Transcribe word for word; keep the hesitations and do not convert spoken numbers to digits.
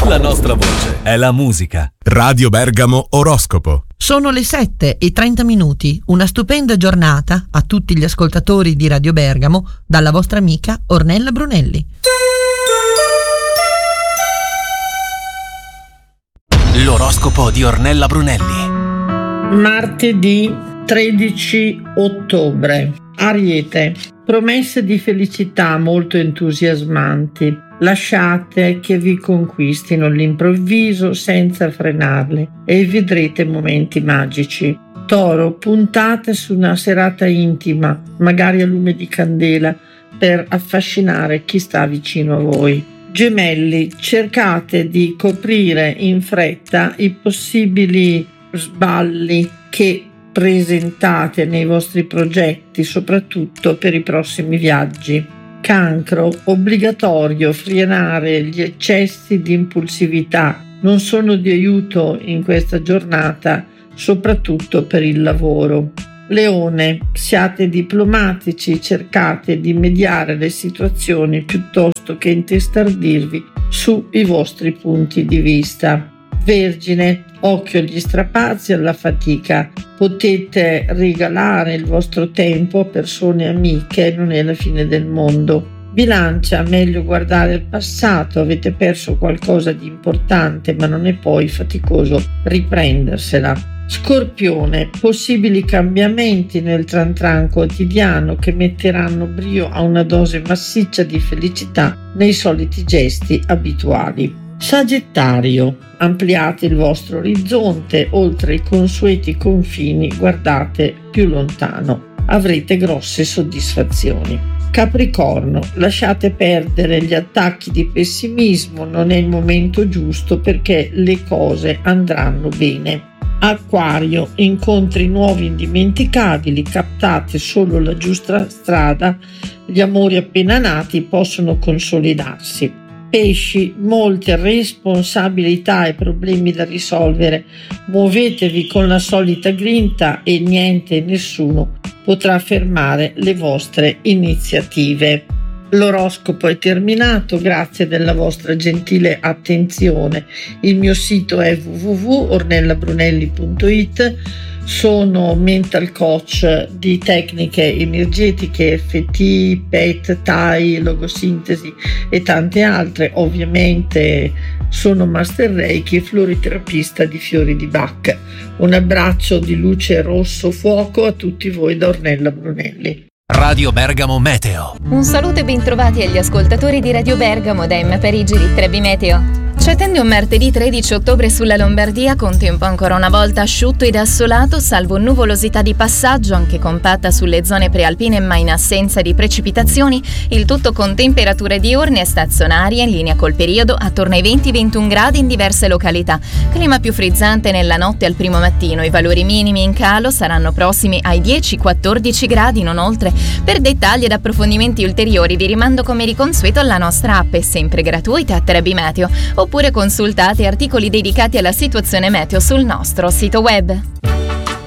La nostra voce è la musica. Radio Bergamo Oroscopo. Sono le sette e trenta minuti. Una stupenda giornata a tutti gli ascoltatori di Radio Bergamo dalla vostra amica Ornella Brunelli. L'oroscopo di Ornella Brunelli. Martedì tredici ottobre. Ariete. Promesse di felicità molto entusiasmanti. Lasciate che vi conquistino all'improvviso senza frenarle e vedrete momenti magici. Toro. Puntate su una serata intima, magari a lume di candela, per affascinare chi sta vicino a voi. Gemelli. Cercate di coprire in fretta i possibili sballi che presentate nei vostri progetti, soprattutto per i prossimi viaggi. Cancro. Obbligatorio frenare gli eccessi di impulsività. Non sono di aiuto in questa giornata, soprattutto per il lavoro. Leone. Siate diplomatici, cercate di mediare le situazioni piuttosto che intestardirvi sui vostri punti di vista. Vergine. Occhio agli strapazzi e alla fatica. Potete regalare il vostro tempo a persone amiche, non è la fine del mondo. Bilancia. Meglio guardare il passato, avete perso qualcosa di importante, ma non è poi faticoso riprendersela. Scorpione. Possibili cambiamenti nel tran tran quotidiano che metteranno brio a una dose massiccia di felicità nei soliti gesti abituali. Sagittario. Ampliate il vostro orizzonte, oltre i consueti confini guardate più lontano, avrete grosse soddisfazioni. Capricorno. Lasciate perdere gli attacchi di pessimismo, non è il momento giusto perché le cose andranno bene. Acquario. Incontri nuovi indimenticabili, captate solo la giusta strada, gli amori appena nati possono consolidarsi. Pesci. Molte responsabilità e problemi da risolvere, muovetevi con la solita grinta e niente e nessuno potrà fermare le vostre iniziative. L'oroscopo è terminato, grazie della vostra gentile attenzione. Il mio sito è w w w punto ornella brunelli punto i t. Sono mental coach di tecniche energetiche, F T, P E T, T A I, logosintesi e tante altre. Ovviamente sono master Reiki e floriterapista di fiori di Bach. Un abbraccio di luce rosso fuoco a tutti voi da Ornella Brunelli. Radio Bergamo Meteo. Un saluto e bentrovati agli ascoltatori di Radio Bergamo da Emma Parigi di Trebi Meteo. Ci attende un martedì tredici ottobre sulla Lombardia con tempo ancora una volta asciutto ed assolato, salvo nuvolosità di passaggio anche compatta sulle zone prealpine ma in assenza di precipitazioni, il tutto con temperature diurne e stazionarie in linea col periodo attorno ai venti ventuno gradi in diverse località. Clima più frizzante nella notte al primo mattino, i valori minimi in calo saranno prossimi ai dieci quattordici gradi, non oltre. Per dettagli ed approfondimenti ulteriori vi rimando come di consueto alla nostra app, è sempre gratuita, Trebi Meteo, oppure consultate articoli dedicati alla situazione meteo sul nostro sito web.